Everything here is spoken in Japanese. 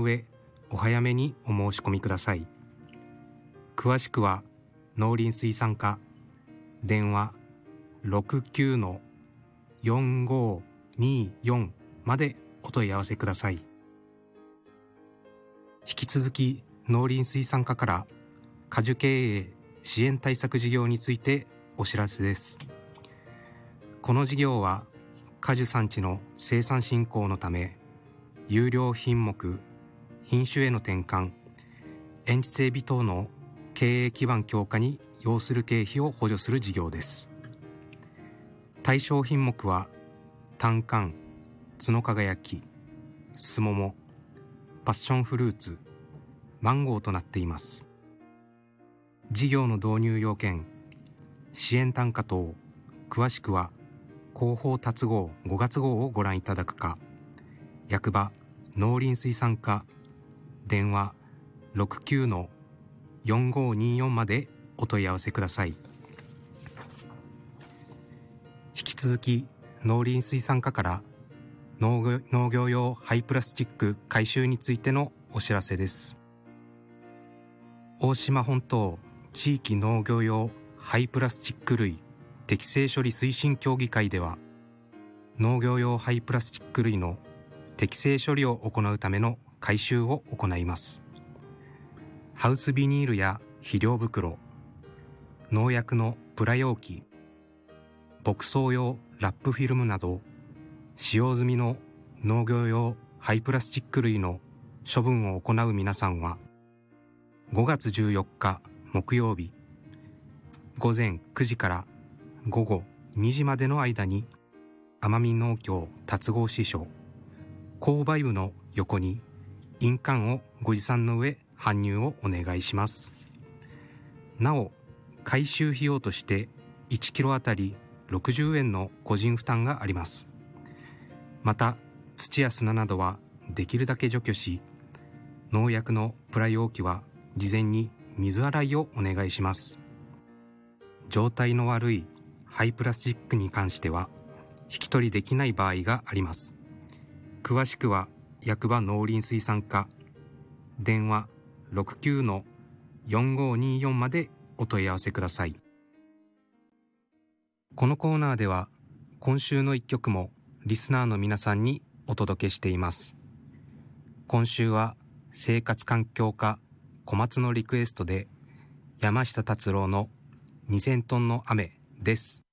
の上お早めにお申し込みください。詳しくは農林水産課電話69-4524までお問い合わせください。引き続き農林水産課から果樹経営支援対策事業についてお知らせです。この事業は果樹産地の生産振興のため、優良品目品種への転換、園地整備等の経営基盤強化に要する経費を補助する事業です。対象品目はタンカン、ツノ輝き、スモモ、パッションフルーツ、マンゴーとなっています。事業の導入要件、支援単価等、詳しくは広報達号5月号をご覧いただくか、役場農林水産課電話69-4524までお問い合わせください。引き続き農林水産課から農業用廃プラスチック回収についてのお知らせです。大島本島地域農業用廃プラスチック類適正処理推進協議会では、農業用廃プラスチック類の適正処理を行うための回収を行います。ハウスビニールや肥料袋、農薬のプラ容器、牧草用ラップフィルムなど使用済みの農業用廃プラスチック類の処分を行う皆さんは、5月14日木曜日午前9時から午後2時までの間に、奄美農協達合支所購買部の横に印鑑をご持参の上搬入をお願いします。なお、回収費用として1キロあたり60円の個人負担があります。また土や砂などはできるだけ除去し、農薬のプラ容器は事前に水洗いをお願いします。状態の悪い廃プラスチックに関しては引き取りできない場合があります。詳しくは役場農林水産課電話69-4524までお問い合わせください。このコーナーでは今週の一曲もリスナーの皆さんにお届けしています。今週は生活環境課小松のリクエストで山下達郎の2000トンの雨です。